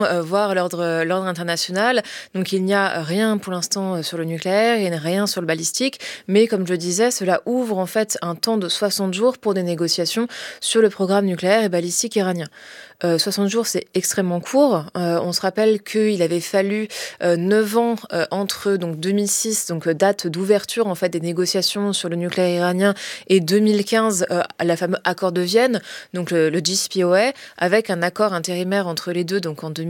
voire l'ordre international. Donc il n'y a rien pour l'instant sur le nucléaire, il n'y a rien sur le balistique, mais comme je le disais, cela ouvre en fait un temps de 60 jours pour des négociations sur le programme nucléaire et balistique iranien. 60 jours, c'est extrêmement court. On se rappelle qu'il avait fallu 9 ans entre donc 2006, donc date d'ouverture en fait des négociations sur le nucléaire iranien, et 2015, la fameuse accord de Vienne, donc le JCPOA, avec un accord intérimaire entre les deux, donc en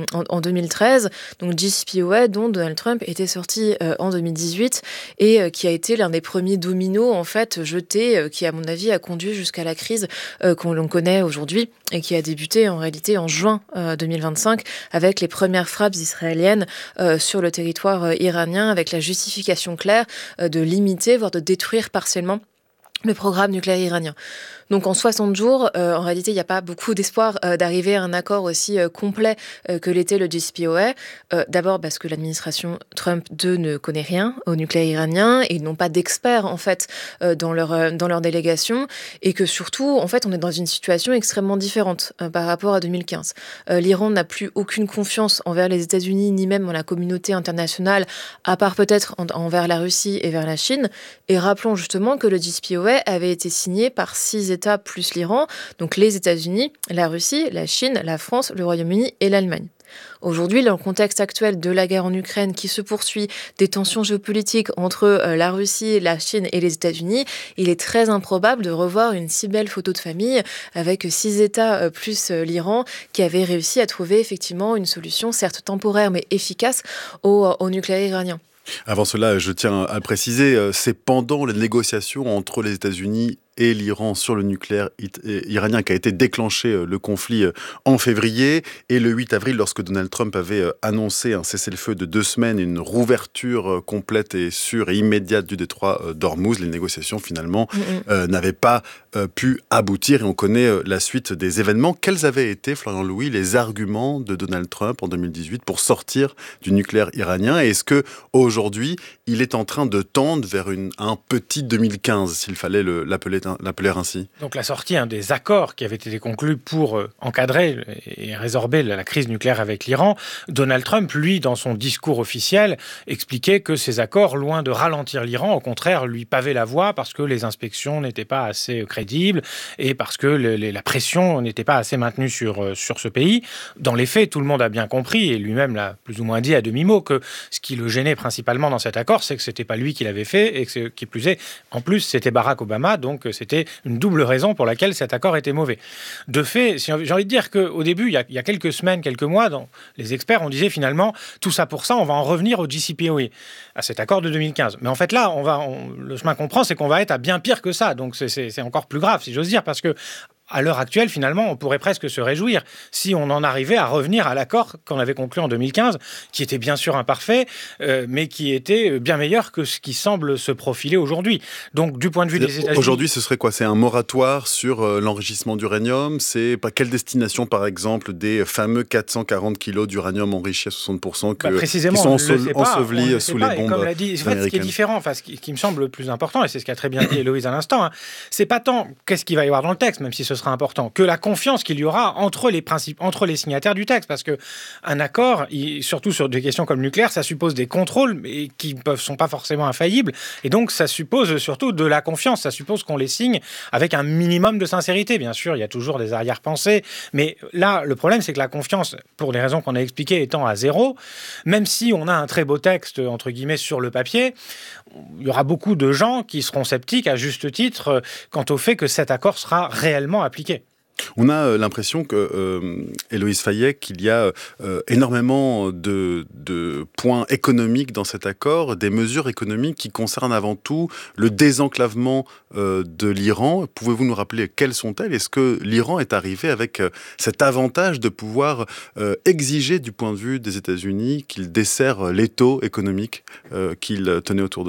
2013. Donc JCPOA, dont Donald Trump était sorti en 2018 et qui a été l'un des premiers dominos en fait jetés, qui à mon avis a conduit jusqu'à la crise qu'on connaît aujourd'hui et qui a débuté en réalité en juin 2025 avec les premières frappes israéliennes sur le territoire iranien, avec la justification claire de limiter, voire de détruire partiellement le programme nucléaire iranien. Donc en 60 jours, en réalité, il n'y a pas beaucoup d'espoir d'arriver à un accord aussi complet que l'était le JCPOA. D'abord parce que l'administration Trump 2 ne connaît rien au nucléaire iranien et ils n'ont pas d'experts en fait dans leur délégation, et que surtout, en fait, on est dans une situation extrêmement différente par rapport à 2015. L'Iran n'a plus aucune confiance envers les États-Unis ni même dans la communauté internationale, à part peut-être envers la Russie et vers la Chine. Et rappelons justement que le JCPOA avait été signé par 6 États plus l'Iran, donc les États-Unis, la Russie, la Chine, la France, le Royaume-Uni et l'Allemagne. Aujourd'hui, dans le contexte actuel de la guerre en Ukraine qui se poursuit, des tensions géopolitiques entre la Russie, la Chine et les États-Unis, il est très improbable de revoir une si belle photo de famille avec 6 États plus l'Iran qui avait réussi à trouver effectivement une solution, certes temporaire mais efficace, au nucléaire iranien. Avant cela, je tiens à le préciser, c'est pendant les négociations entre les États-Unis et l'Iran sur le nucléaire iranien qu'a été déclenché le conflit en février. Et le 8 avril, lorsque Donald Trump avait annoncé un cessez-le-feu de 2 semaines et une rouverture complète et sûre et immédiate du détroit d'Ormuz, les négociations finalement n'avaient pas pu aboutir, et on connaît la suite des événements. Quels avaient été, Florian Louis, les arguments de Donald Trump en 2018 pour sortir du nucléaire iranien? Et est-ce que aujourd'hui, il est en train de tendre vers un petit 2015, s'il fallait l'appeler ainsi? Donc la sortie des accords qui avaient été conclus pour encadrer et résorber la crise nucléaire avec l'Iran, Donald Trump, lui, dans son discours officiel, expliquait que ces accords, loin de ralentir l'Iran, au contraire, lui pavaient la voie parce que les inspections n'étaient pas assez crédibles et parce que la pression n'était pas assez maintenue sur ce pays. Dans les faits, tout le monde a bien compris, et lui-même l'a plus ou moins dit à demi-mot, que ce qui le gênait principalement dans cet accord, c'est que c'était pas lui qui l'avait fait, et que, qui plus est, en plus, c'était Barack Obama, donc c'était une double raison pour laquelle cet accord était mauvais. De fait, j'ai envie de dire qu'au début, il y a quelques semaines, quelques mois, les experts, on disait finalement, tout ça pour ça, on va en revenir au JCPOA, à cet accord de 2015. Mais en fait là, le chemin qu'on prend, c'est qu'on va être à bien pire que ça. Donc c'est encore plus grave, si j'ose dire, parce que à l'heure actuelle, finalement, on pourrait presque se réjouir si on en arrivait à revenir à l'accord qu'on avait conclu en 2015, qui était bien sûr imparfait, mais qui était bien meilleur que ce qui semble se profiler aujourd'hui. Donc, du point de vue des États-Unis... Aujourd'hui, ce serait quoi? C'est un moratoire sur l'enrichissement d'uranium? C'est pas quelle destination, par exemple, des fameux 440 kilos d'uranium enrichi à 60% qui sont ensevelis sous les bombes américaines? En fait, ce qui est différent, ce qui me semble le plus important, et c'est ce qu'a très bien dit Héloïse à l'instant, c'est pas tant qu'est-ce qu'il va y avoir dans le texte, même si ce sera important, que la confiance qu'il y aura entre les signataires du texte. Parce qu'un accord, surtout sur des questions comme le nucléaire, ça suppose des contrôles qui ne sont pas forcément infaillibles. Et donc, ça suppose surtout de la confiance. Ça suppose qu'on les signe avec un minimum de sincérité. Bien sûr, il y a toujours des arrière-pensées. Mais là, le problème, c'est que la confiance, pour les raisons qu'on a expliquées, étant à zéro, même si on a un très beau texte, entre guillemets, sur le papier, il y aura beaucoup de gens qui seront sceptiques, à juste titre, quant au fait que cet accord sera réellement appliqué. On a l'impression que, Héloïse Fayet, qu'il y a énormément de points économiques dans cet accord, des mesures économiques qui concernent avant tout le désenclavement de l'Iran. Pouvez-vous nous rappeler quelles sont-elles? Est-ce que l'Iran est arrivé avec cet avantage de pouvoir exiger du point de vue des États-Unis qu'ils desserrent l'étau économique qu'ils tenaient autour d'eux?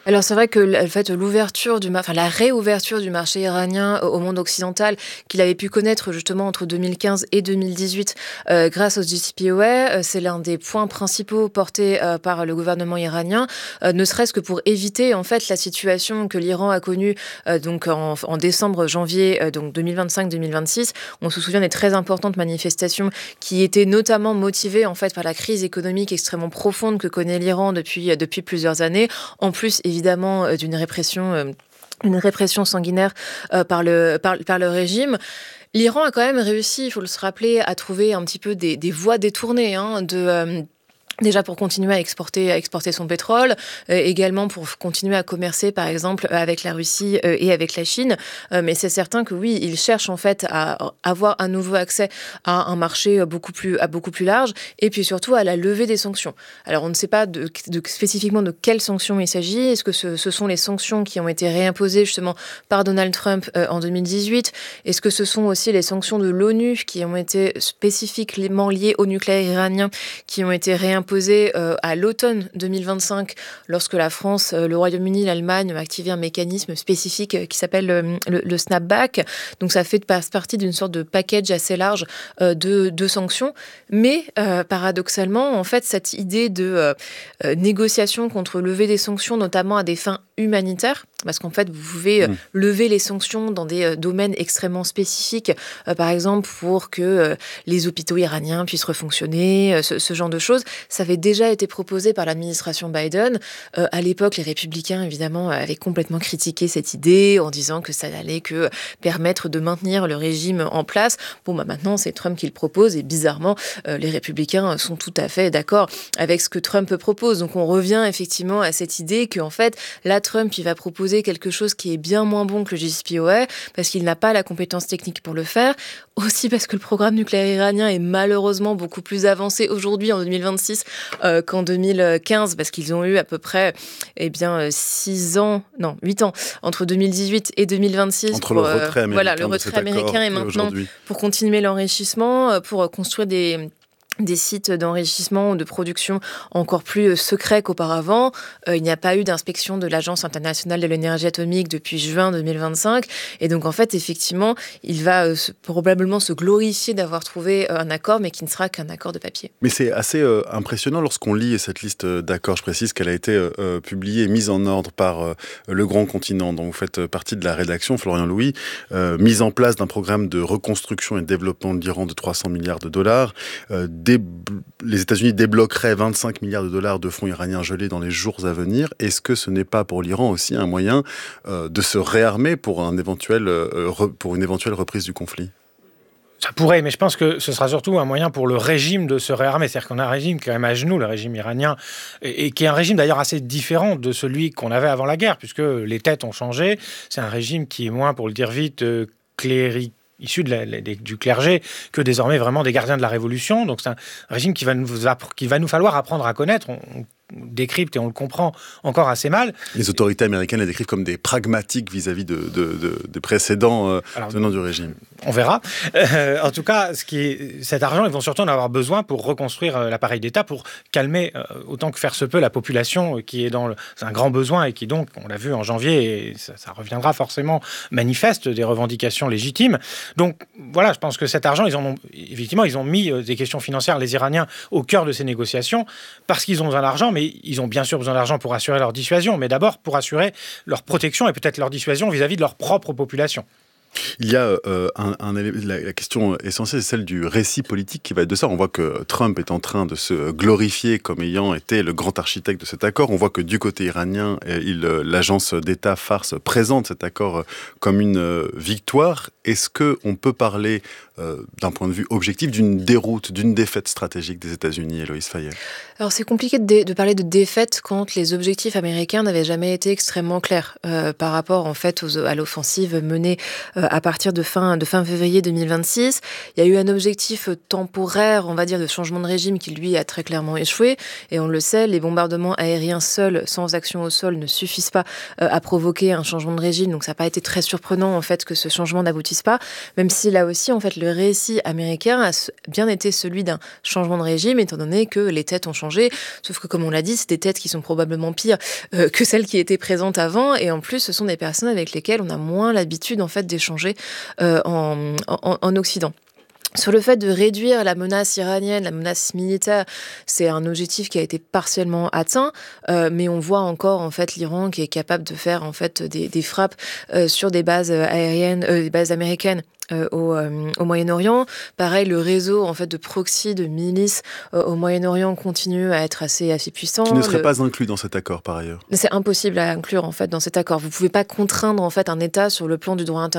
Alors c'est vrai que la réouverture du marché iranien au monde occidental qu'il avait pu connaître justement entre 2015 et 2018 grâce au JCPOA, c'est l'un des points principaux portés par le gouvernement iranien, ne serait-ce que pour éviter en fait la situation que l'Iran a connue donc en décembre, janvier donc 2025-2026. On se souvient des très importantes manifestations qui étaient notamment motivées en fait par la crise économique extrêmement profonde que connaît l'Iran depuis plusieurs années. En plus, évidemment, d'une répression, une répression sanguinaire par le régime. L'Iran a quand même réussi, il faut se rappeler, à trouver un petit peu des voies détournées déjà pour continuer à exporter son pétrole, également pour continuer à commercer par exemple avec la Russie et avec la Chine. Mais c'est certain que oui, ils cherchent en fait à avoir un nouveau accès à un marché beaucoup plus large et puis surtout à la levée des sanctions. Alors on ne sait pas spécifiquement de quelles sanctions il s'agit. Est-ce que ce sont les sanctions qui ont été réimposées justement par Donald Trump en 2018 ? Est-ce que ce sont aussi les sanctions de l'ONU qui ont été spécifiquement liées au nucléaire iranien, qui ont été réimposées à l'automne 2025, lorsque la France, le Royaume-Uni, l'Allemagne ont activé un mécanisme spécifique qui s'appelle le snapback. Donc ça fait partie d'une sorte de package assez large de sanctions. Mais paradoxalement, en fait, cette idée de négociation contre lever des sanctions, notamment à des fins humanitaires, parce qu'en fait, vous pouvez lever les sanctions dans des domaines extrêmement spécifiques, par exemple pour que les hôpitaux iraniens puissent refonctionner, ce genre de choses. Ça avait déjà été proposé par l'administration Biden. À l'époque, les républicains, évidemment, avaient complètement critiqué cette idée en disant que ça n'allait que permettre de maintenir le régime en place. Maintenant, c'est Trump qui le propose et bizarrement, les républicains sont tout à fait d'accord avec ce que Trump propose. Donc, on revient effectivement à cette idée qu'en fait, là, Trump, il va proposer quelque chose qui est bien moins bon que le JCPOA parce qu'il n'a pas la compétence technique pour le faire. Aussi parce que le programme nucléaire iranien est malheureusement beaucoup plus avancé aujourd'hui en 2026 qu'en 2015 parce qu'ils ont eu à peu près 8 ans entre 2018 et 2026 entre le retrait américain et maintenant pour continuer l'enrichissement, pour construire des sites d'enrichissement ou de production encore plus secrets qu'auparavant. Il n'y a pas eu d'inspection de l'Agence internationale de l'énergie atomique depuis juin 2025. Et donc, en fait, effectivement, il va probablement se glorifier d'avoir trouvé un accord, mais qui ne sera qu'un accord de papier. Mais c'est assez impressionnant lorsqu'on lit cette liste d'accords. Je précise qu'elle a été publiée et mise en ordre par Le Grand Continent, dont vous faites partie de la rédaction, Florian Louis. Mise en place d'un programme de reconstruction et de développement de l'Iran de 300 milliards de dollars. Les États-Unis débloqueraient 25 milliards de dollars de fonds iraniens gelés dans les jours à venir. Est-ce que ce n'est pas pour l'Iran aussi un moyen de se réarmer pour une éventuelle reprise du conflit ? Ça pourrait, mais je pense que ce sera surtout un moyen pour le régime de se réarmer. C'est-à-dire qu'on a un régime quand même à genoux, le régime iranien, et qui est un régime d'ailleurs assez différent de celui qu'on avait avant la guerre, puisque les têtes ont changé. C'est un régime qui est moins, pour le dire vite, clérique, issus du clergé, que désormais vraiment des gardiens de la Révolution. Donc c'est un régime qu'il va nous falloir apprendre à connaître. On décrypte et on le comprend encore assez mal. Les autorités américaines les décrivent comme des pragmatiques vis-à-vis des précédents tenants du régime. On verra. En tout cas, cet argent, ils vont surtout en avoir besoin pour reconstruire l'appareil d'État, pour calmer autant que faire se peut la population qui est c'est un grand besoin et qui donc, on l'a vu en janvier, et ça reviendra forcément manifeste des revendications légitimes. Donc voilà, je pense que cet argent, ils ont mis des questions financières, les Iraniens, au cœur de ces négociations, parce qu'ils ont besoin d'argent, mais ils ont bien sûr besoin d'argent pour assurer leur dissuasion, mais d'abord pour assurer leur protection et peut-être leur dissuasion vis-à-vis de leur propre population. Il y a la question essentielle, c'est celle du récit politique qui va être de ça. On voit que Trump est en train de se glorifier comme ayant été le grand architecte de cet accord. On voit que du côté iranien, l'agence d'État Fars présente cet accord comme une victoire. Est-ce qu'on peut parler, d'un point de vue objectif, d'une déroute, d'une défaite stratégique des États-Unis, Héloïse Fayet ? Alors c'est compliqué de parler de défaite quand les objectifs américains n'avaient jamais été extrêmement clairs par rapport en fait à l'offensive menée à partir de fin février 2026. Il y a eu un objectif temporaire, on va dire, de changement de régime qui, lui, a très clairement échoué. Et on le sait, les bombardements aériens seuls, sans action au sol, ne suffisent pas à provoquer un changement de régime. Donc ça n'a pas été très surprenant, en fait, que ce changement n'aboutisse n'aboutissent pas, même si là aussi, en fait, le récit américain a bien été celui d'un changement de régime, étant donné que les têtes ont changé, sauf que, comme on l'a dit, c'est des têtes qui sont probablement pires que celles qui étaient présentes avant, et en plus, ce sont des personnes avec lesquelles on a moins l'habitude, en fait, d'échanger en Occident. Sur le fait de réduire la menace iranienne, la menace militaire, c'est un objectif qui a été partiellement atteint, mais on voit encore en fait l'Iran qui est capable de faire en fait des frappes sur des bases aériennes, des bases américaines. Au Moyen-Orient. Pareil, le réseau en fait de proxy, de milices au Moyen-Orient continue à être assez puissant. Qui ne serait pas inclus dans cet accord par ailleurs. C'est impossible à inclure en fait dans cet accord. Vous ne pouvez pas contraindre en fait un État sur le plan du droit international